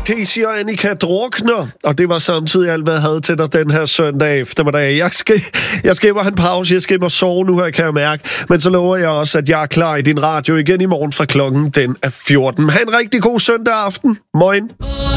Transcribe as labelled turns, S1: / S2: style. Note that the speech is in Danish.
S1: Casey og Annika drukner, og det var samtidig alt, hvad jeg havde til dig den her søndag eftermiddag. Jeg skal have en pause, jeg skal sove nu her, kan jeg mærke. Men så lover jeg også, at jeg er klar i din radio igen i morgen fra klokken den er 14. Ha' en rigtig god søndag aften. Moin.